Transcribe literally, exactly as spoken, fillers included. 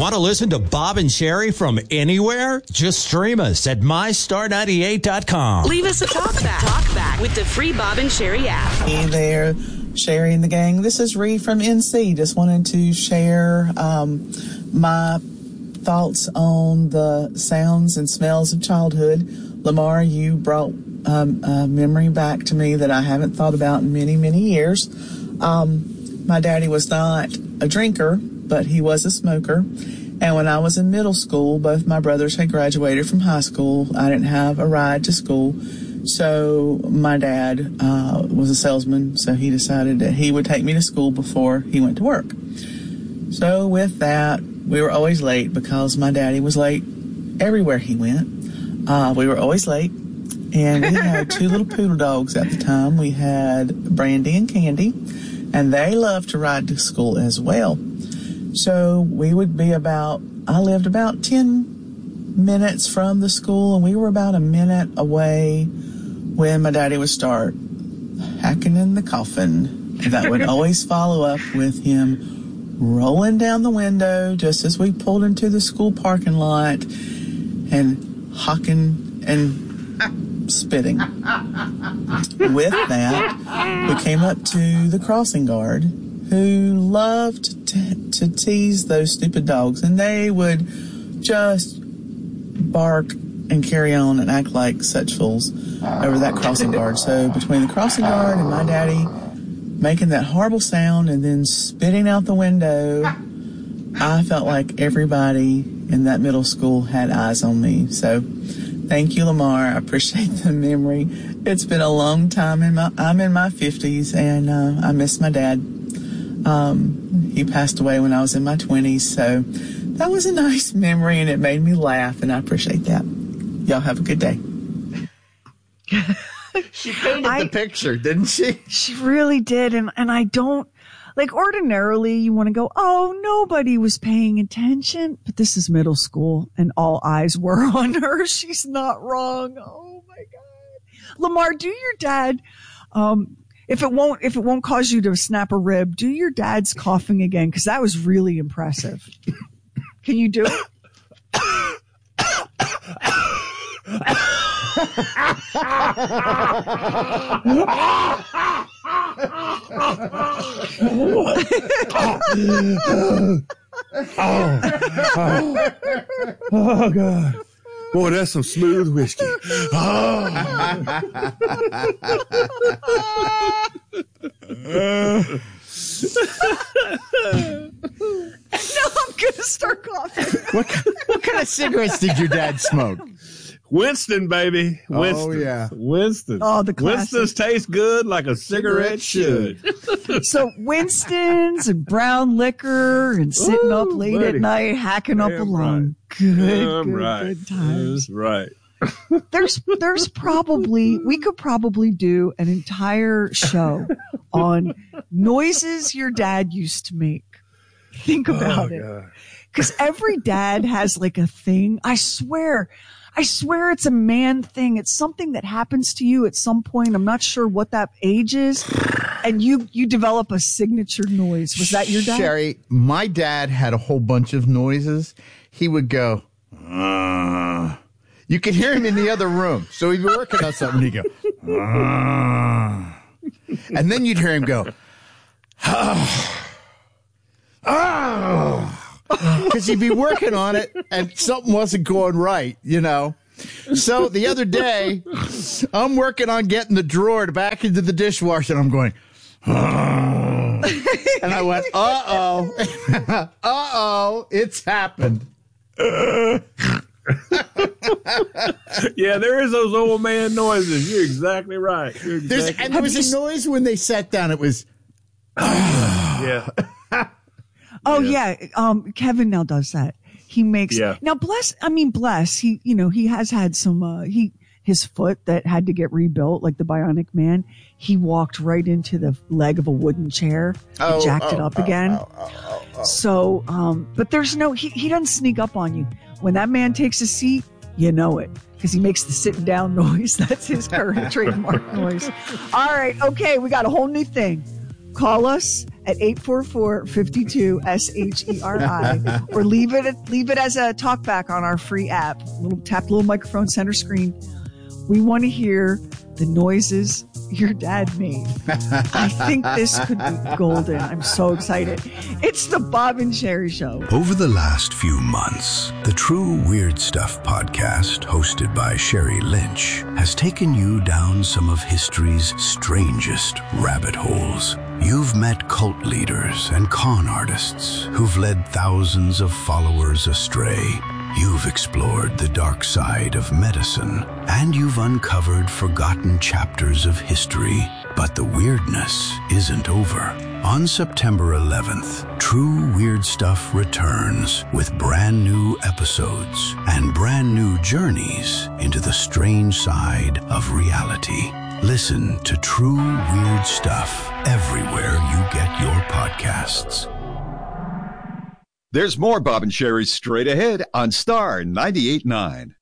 Want to listen to Bob and Sherry from anywhere? Just stream us at my star ninety-eight dot com. Leave us a talk back. Talk back with the free Bob and Sherry app. Hey there, Sherry and the gang. This is Ree from N C. Just wanted to share um, my thoughts on the sounds and smells of childhood. Lamar, you brought um, a memory back to me that I haven't thought about in many, many years. Um, my daddy was not a drinker, but he was a smoker. And when I was in middle school, both my brothers had graduated from high school. I didn't have a ride to school. So my dad uh, was a salesman, so he decided that he would take me to school before he went to work. So with that, we were always late because my daddy was late everywhere he went. Uh, we were always late. And we had two little poodle dogs at the time. We had Brandy and Candy, and they loved to ride to school as well. So we would be about, I lived about ten minutes from the school, and we were about a minute away when my daddy would start hacking in the coffin. That would always follow up with him rolling down the window just as we pulled into the school parking lot and hawking and spitting. With that, we came up to the crossing guard, who loved to, to tease those stupid dogs, and they would just bark and carry on and act like such fools over that crossing guard. So between the crossing guard and my daddy making that horrible sound and then spitting out the window, I felt like everybody in that middle school had eyes on me. So thank you, Lamar. I appreciate the memory. It's been a long time. In my, I'm in my fifties, and uh, I miss my dad. Um, he passed away when I was in my twenties, so that was a nice memory, and it made me laugh, and I appreciate that. Y'all have a good day. She painted I, the picture, didn't she? She really did, and, and I don't, like, ordinarily you want to go, oh, nobody was paying attention, but this is middle school, and all eyes were on her. She's not wrong. Oh, my God. Lamar, do your dad, um, if it won't, if it won't cause you to snap a rib, do your dad's coughing again, because that was really impressive. Can you do it? oh, oh, oh, God. Boy, that's some smooth whiskey. Oh. No, I'm going to start coughing. What, what kind of cigarettes did your dad smoke? Winston, baby. Winston. Oh, yeah. Winston. Oh, the classic. Winston's taste good like a cigarette, cigarette should. So Winston's and brown liquor and sitting Ooh, up late buddy. at night, hacking Damn up a lung. Right. Good, Damn good, right. good times. That's right. There's, there's probably, we could probably do an entire show on noises your dad used to make. Think about oh, it. Because every dad has like a thing. I swear, I swear it's a man thing. It's something that happens to you at some point. I'm not sure what that age is. And you, you develop a signature noise. Was that your dad? Sherry, my dad had a whole bunch of noises. He would go, uh, you could hear him in the other room. So he'd be working on something. He'd go, uh, and then you'd hear him go, oh, oh. Because he'd be working on it and something wasn't going right, you know. So the other day, I'm working on getting the drawer back into the dishwasher, and I'm going, oh. And I went, uh-oh. Uh-oh, it's happened. Yeah, there is those old man noises. You're exactly right. You're exactly and there was a noise when they sat down. It was, yeah. Oh yeah. yeah. Um, Kevin now does that. He makes, yeah. now bless, I mean, bless, he, you know, he has had some, uh, he, his foot that had to get rebuilt, like the Bionic Man. He walked right into the leg of a wooden chair. Oh, he jacked oh, it up oh, again. Oh, oh, oh, oh. So, um, but there's no, he, he doesn't sneak up on you. When that man takes a seat, you know it. Because he makes the sitting down noise. That's his current trademark noise. All right. Okay. We got a whole new thing. Call us at eight four four, five two, S H E R I, or leave it leave it as a talkback on our free app. Little tap the little microphone center screen. We want to hear the noises your dad made. I think this could be golden. I'm so excited. It's the Bob and Sherry Show. Over the last few months, the True Weird Stuff podcast, hosted by Sherry Lynch, has taken you down some of history's strangest rabbit holes. You've met cult leaders and con artists who've led thousands of followers astray. You've explored the dark side of medicine, and you've uncovered forgotten chapters of history. But the weirdness isn't over. On September eleventh, True Weird Stuff returns with brand new episodes and brand new journeys into the strange side of reality. Listen to True Weird Stuff everywhere you get your podcasts. There's more Bob and Sherry straight ahead on Star ninety-eight point nine.